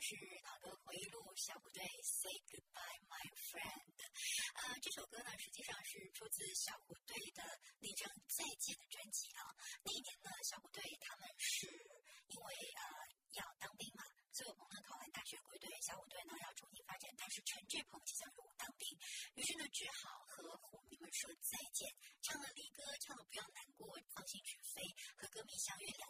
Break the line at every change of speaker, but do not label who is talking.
是老歌回忆录小虎队 Say Goodbye My Friend。这首歌呢实际上是出自小虎队的那张再见的专辑啊。那一年呢，小虎队他们是因为要当兵嘛，所以我们呢考完大学归队，小虎队呢要重新发展，但是陈志朋即将入伍当兵，于是呢只好和虎迷们说再见，唱了离歌，唱了不要难过，放心去飞，和歌迷相约2